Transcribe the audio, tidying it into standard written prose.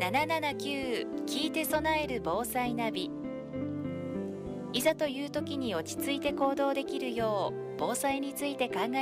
779聞いて備える防災ナビ。いざという時に落ち着いて行動できるよう防災について考え